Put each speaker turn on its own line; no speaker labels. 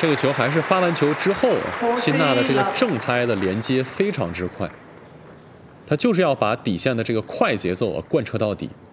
这个球还是发完球之后，辛纳的这个正拍的连接非常之快，他就是要把底线的这个快节奏贯彻到底。